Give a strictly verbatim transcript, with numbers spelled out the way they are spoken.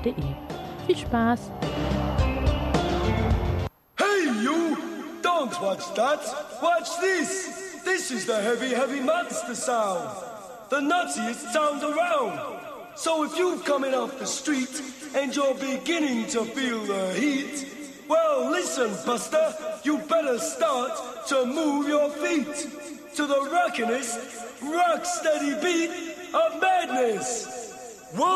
punkt de. Viel Spaß! Hey you! Don't watch that! Watch this! This is the heavy, heavy monster sound! The nuttiest sound around! So if you're coming off the street and you're beginning to feel the heat, well listen, Buster, you better start to move your feet to the rockinest, rock steady beat of madness!